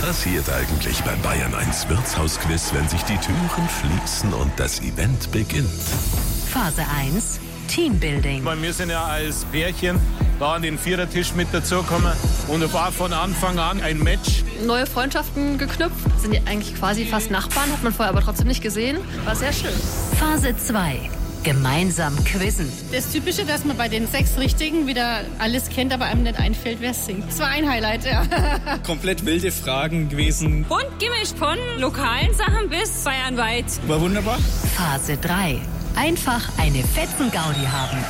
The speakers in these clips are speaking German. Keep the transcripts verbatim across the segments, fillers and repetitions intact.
passiert eigentlich beim Bayern eins Wirtshausquiz, wenn sich die Türen schließen und das Event beginnt? Phase eins, Teambuilding. Weil wir sind ja als Pärchen da an den Vierertisch mit dazugekommen und es war von Anfang an ein Match. Neue Freundschaften geknüpft, sind ja eigentlich quasi fast Nachbarn, hat man vorher aber trotzdem nicht gesehen. War sehr schön. Phase zwei, gemeinsam quizzen. Das Typische, dass man bei den sechs Richtigen wieder alles kennt, aber einem nicht einfällt, wer singt. Das war ein Highlight, ja. Komplett wilde Fragen gewesen. Bunt gemischt von lokalen Sachen bis bayernweit. War wunderbar. Phase drei, einfach eine Fetzen-Gaudi haben.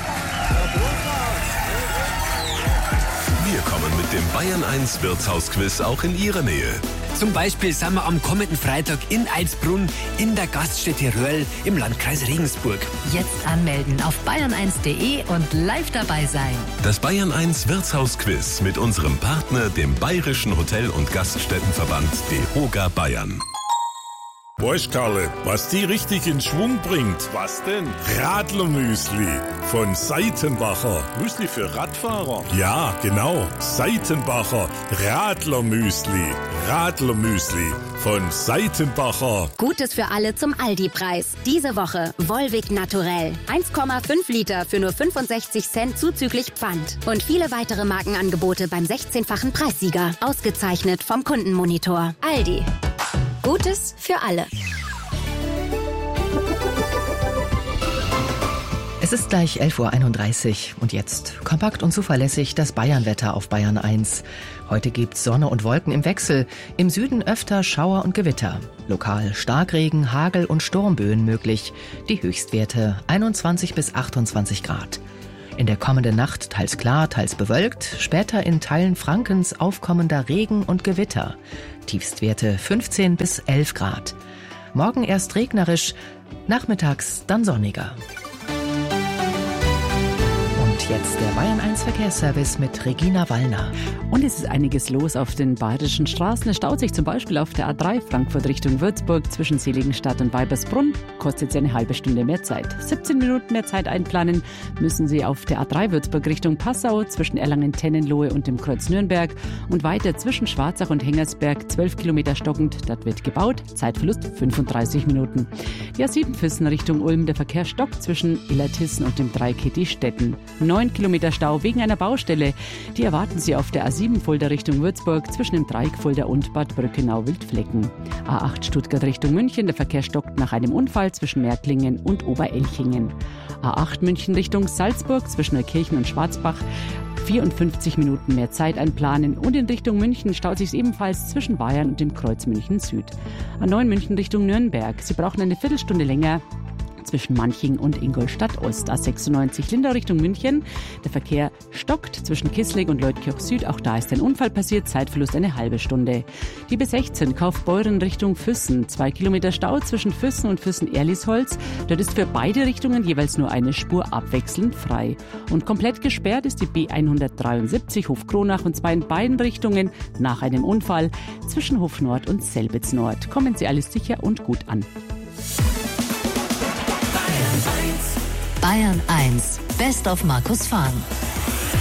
Wir kommen mit dem Bayern eins Wirtshausquiz auch in Ihre Nähe. Zum Beispiel sind wir am kommenden Freitag in Eilsbrunn in der Gaststätte Röhrl im Landkreis Regensburg. Jetzt anmelden auf bayern eins punkt de und live dabei sein. Das Bayern eins Wirtshausquiz mit unserem Partner, dem Bayerischen Hotel- und Gaststättenverband DEHOGA Bayern. Weißt Karle, was die richtig in Schwung bringt? Was denn? Radlermüsli von Seitenbacher. Müsli für Radfahrer. Ja, genau. Seitenbacher Radlermüsli. Radlermüsli von Seitenbacher. Gutes für alle zum Aldi-Preis. Diese Woche Volvic Naturell. eins Komma fünf Liter für nur fünfundsechzig Cent zuzüglich Pfand. Und viele weitere Markenangebote beim sechzehnfachen Preissieger. Ausgezeichnet vom Kundenmonitor. Aldi. Gutes für alle. Es ist gleich elf Uhr einunddreißig und jetzt kompakt und zuverlässig das Bayernwetter auf Bayern eins. Heute gibt's Sonne und Wolken im Wechsel. Im Süden öfter Schauer und Gewitter. Lokal Starkregen, Hagel und Sturmböen möglich. Die Höchstwerte einundzwanzig bis achtundzwanzig Grad. In der kommenden Nacht teils klar, teils bewölkt. Später in Teilen Frankens aufkommender Regen und Gewitter. Tiefstwerte fünfzehn bis elf Grad. Morgen erst regnerisch, nachmittags dann sonniger. Jetzt der Bayern eins Verkehrsservice mit Regina Wallner. Und es ist einiges los auf den bayerischen Straßen. Es staut sich zum Beispiel auf der A drei Frankfurt Richtung Würzburg zwischen Seligenstadt und Weibersbrunn. Kostet Sie eine halbe Stunde mehr Zeit. siebzehn Minuten mehr Zeit einplanen müssen Sie auf der A drei Würzburg Richtung Passau zwischen Erlangen-Tennenlohe und dem Kreuz Nürnberg. Und weiter zwischen Schwarzach und Hengersberg zwölf Kilometer stockend. Dort wird gebaut. Zeitverlust fünfunddreißig Minuten. Die A sieben Füssen Richtung Ulm. Der Verkehr stockt zwischen Illertissen und dem Dreieck Diestetten. neun Kilometer Stau wegen einer Baustelle. Die erwarten Sie auf der A sieben Fulda Richtung Würzburg zwischen dem Dreieck Fulda und Bad Brückenau-Wildflecken. A acht Stuttgart Richtung München. Der Verkehr stockt nach einem Unfall zwischen Märklingen und Oberelchingen. A acht München Richtung Salzburg zwischen Neukirchen und Schwarzbach. vierundfünfzig Minuten mehr Zeit einplanen. Und in Richtung München staut sich ebenfalls zwischen Bayern und dem Kreuz München Süd. A neun München Richtung Nürnberg. Sie brauchen eine Viertelstunde länger zwischen Manching und Ingolstadt Ost. A sechsundneunzig Lindau Richtung München. Der Verkehr stockt zwischen Kissling und Leutkirch Süd. Auch da ist ein Unfall passiert. Zeitverlust eine halbe Stunde. Die B sechzehn Kaufbeuren Richtung Füssen. Zwei Kilometer Stau zwischen Füssen und Füssen-Erlisholz. Dort ist für beide Richtungen jeweils nur eine Spur abwechselnd frei. Und komplett gesperrt ist die B hundertdreiundsiebzig Hof Kronach und zwar in beiden Richtungen nach einem Unfall zwischen Hof Nord und Selbitz Nord. Kommen Sie alles sicher und gut an. Bayern eins, Best of Markus Fahn.